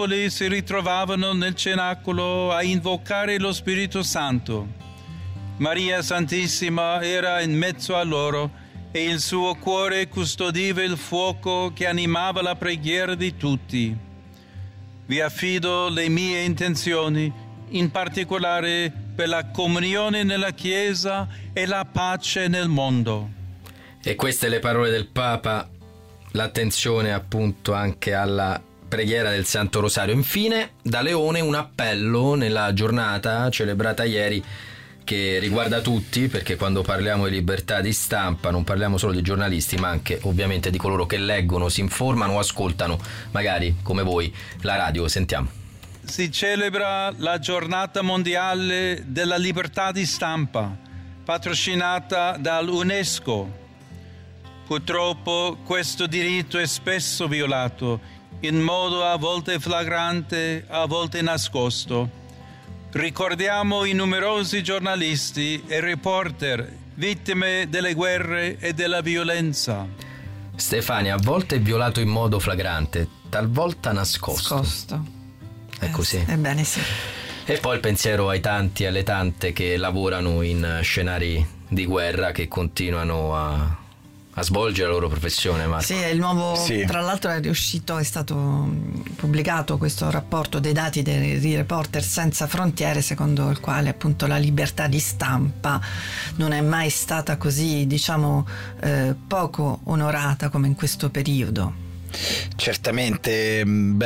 discepoli si ritrovavano nel cenacolo a invocare lo Spirito Santo. Maria Santissima era in mezzo a loro e il suo cuore custodiva il fuoco che animava la preghiera di tutti. Vi affido le mie intenzioni, in particolare per la comunione nella Chiesa e la pace nel mondo. E queste le parole del Papa, l'attenzione appunto anche alla preghiera del Santo Rosario. Infine, da Leone un appello nella giornata celebrata ieri che riguarda tutti, perché quando parliamo di libertà di stampa non parliamo solo di giornalisti, ma anche ovviamente di coloro che leggono, si informano o ascoltano, magari come voi, la radio. Sentiamo. Si celebra la giornata mondiale della libertà di stampa, patrocinata dall'UNESCO. Purtroppo questo diritto è spesso violato, in modo a volte flagrante, a volte nascosto. Ricordiamo i numerosi giornalisti e reporter vittime delle guerre e della violenza. Stefania, a volte è violato in modo flagrante, talvolta nascosto. È così? Ebbene sì. E poi il pensiero ai tanti e alle tante che lavorano in scenari di guerra, che continuano a svolgere la loro professione, Marco. Sì, il nuovo, tra l'altro è stato pubblicato questo rapporto dei dati di Reporter Senza Frontiere, secondo il quale appunto la libertà di stampa non è mai stata così, poco onorata come in questo periodo. Certamente,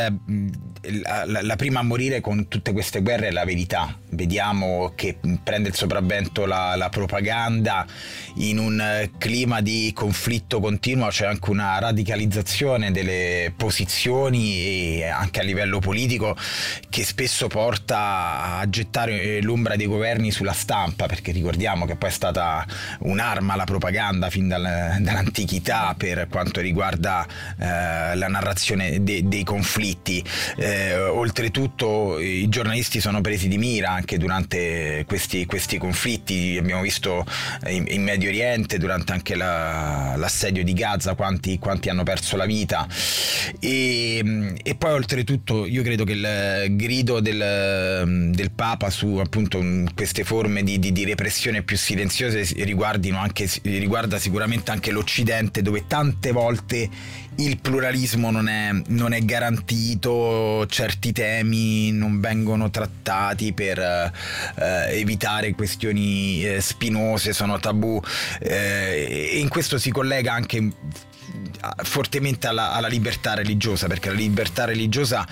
la prima a morire con tutte queste guerre è la verità. Vediamo che prende il sopravvento la propaganda. In un clima di conflitto continuo c'è anche una radicalizzazione delle posizioni, e anche a livello politico, che spesso porta a gettare l'ombra dei governi sulla stampa, perché ricordiamo che poi è stata un'arma la propaganda fin dall'antichità per quanto riguarda la narrazione dei conflitti. Oltretutto i giornalisti sono presi di mira anche durante questi conflitti. Abbiamo visto in Medio Oriente, durante anche l'assedio di Gaza, quanti hanno perso la vita, e poi oltretutto io credo che il grido del Papa su appunto queste forme di repressione più silenziose riguarda sicuramente anche l'Occidente, dove tante volte il pluralismo non è garantito, certi temi non vengono trattati per evitare questioni spinose, sono tabù, e in questo si collega anche fortemente alla libertà religiosa, perché la libertà religiosa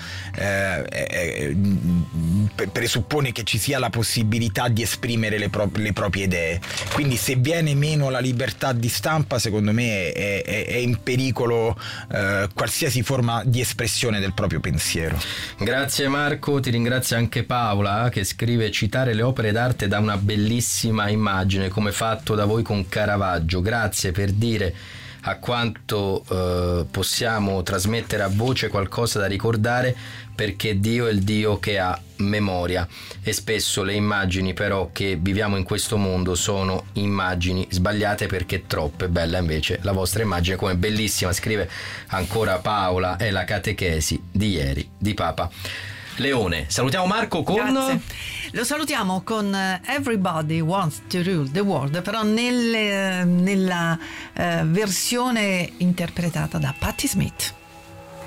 presuppone che ci sia la possibilità di esprimere le proprie idee. Quindi se viene meno la libertà di stampa, secondo me è in pericolo qualsiasi forma di espressione del proprio pensiero. Grazie Marco, ti ringrazio anche Paola, che scrive: citare le opere d'arte da una bellissima immagine, come fatto da voi con Caravaggio. Grazie per dire a quanto possiamo trasmettere a voce qualcosa da ricordare, perché Dio è il Dio che ha memoria, e spesso le immagini però che viviamo in questo mondo sono immagini sbagliate, perché troppe. Bella invece la vostra immagine, come bellissima, scrive ancora Paola, è la catechesi di ieri di Papa Leone. Salutiamo Marco con... Grazie. Lo salutiamo con Everybody Wants to Rule the World, però nella versione interpretata da Patti Smith.